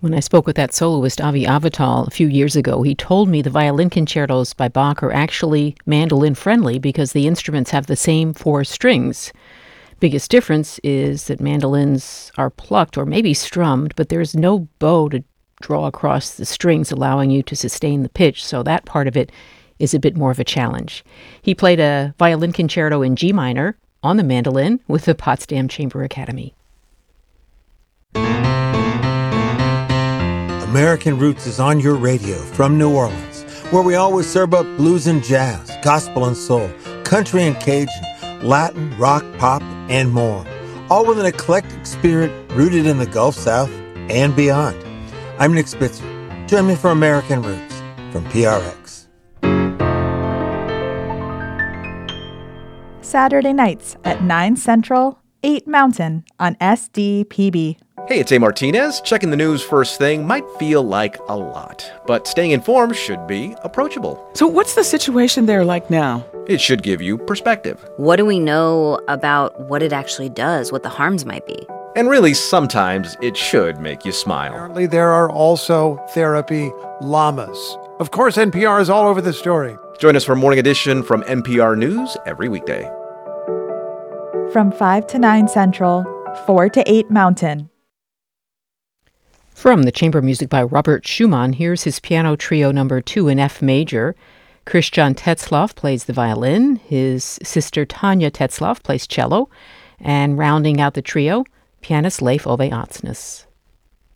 When I spoke with that soloist, Avi Avital, a few years ago, he told me the violin concertos by Bach are actually mandolin-friendly because the instruments have the same four strings. Biggest difference is that mandolins are plucked or maybe strummed, but there's no bow to draw across the strings, allowing you to sustain the pitch, so that part of it is a bit more of a challenge. He played a violin concerto in G minor on the mandolin with the Potsdam Chamber Academy. American Roots is on your radio from New Orleans, where we always serve up blues and jazz, gospel and soul, country and Cajun, Latin, rock, pop, and more, all with an eclectic spirit rooted in the Gulf South and beyond. I'm Nick Spitzer. Join me for American Roots from PRX. Saturday nights at 9 Central, 8 Mountain on SDPB. Hey, it's A. Martinez. Checking the news first thing might feel like a lot, but staying informed should be approachable. So what's the situation there like now? It should give you perspective. What do we know about what it actually does, what the harms might be? And really, sometimes it should make you smile. Apparently, there are also therapy llamas. Of course, NPR is all over the story. Join us for Morning Edition from NPR News every weekday. From 5 to 9 Central, 4 to 8 Mountain. From the chamber music by Robert Schumann, here's his piano trio number 2 in F major. Christian Tetzlaff plays the violin. His sister Tanya Tetzlaff plays cello. And rounding out the trio, pianist Leif Ove Atsnes.